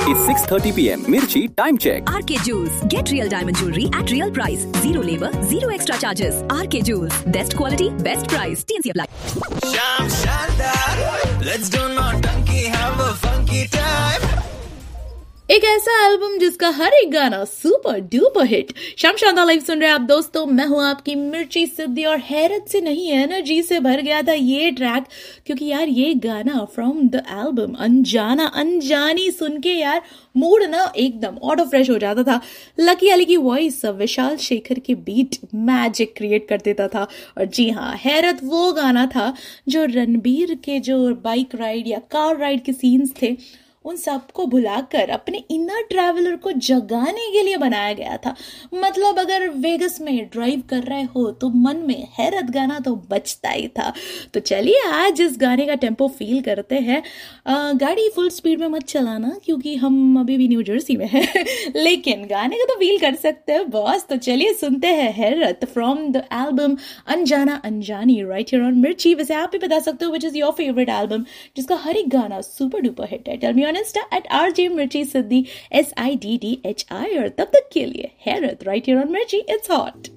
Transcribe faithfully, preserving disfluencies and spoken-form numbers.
is six thirty p m Mirchi time check. R K Jewels. Get real diamond jewelry at real price. Zero labor, zero extra charges. R K Jewels. Best quality, best price. T N C apply. Sham Shandar, let's do naughty, have a funky time. एक ऐसा album जिसका हर एक गाना super duper hit. शाम शानदार live सुन रहे हैं आप दोस्तों, मैं हूं आपकी मिर्ची सिद्धि और हैरत से नहीं एनर्जी से भर गया था ये ट्रैक, क्योंकि यार ये गाना फ्रॉम द एल्बम अनजाना अनजानी सुन के यार मूड ना एकदम ऑटो फ्रेश हो जाता था। लकी अली की वॉइस विशाल शेखर के बीट मैजिक क्रिएट कर देता था। और जी हाँ, हैरत वो गाना था जो रणबीर के जो बाइक राइड या कार राइड के सीन्स थे उन सबको भुलाकर अपने इनर ट्रैवलर को जगाने के लिए बनाया गया था। मतलब अगर वेगस में ड्राइव कर रहे हो तो मन में हैरत गाना तो बजता ही था। तो चलिए आज इस गाने का टेम्पो फील करते हैं। आ, गाड़ी फुल स्पीड में मत चलाना क्योंकि हम अभी भी न्यू जर्सी में हैं लेकिन गाने का तो फील कर सकते हैं बॉस। तो चलिए सुनते हैं हैरत फ्रॉम द एल्बम अनजाना अनजानी राइट हियर ऑन मिर्ची। वैसे आप भी बता सकते हो which is your favourite album जिसका हर एक गाना सुपर डुपर हिट है। Tell me Insta at R J Mirchi Siddhi S I D D H I और तब तक के लिए हैरत right here on Mirchi, it's hot.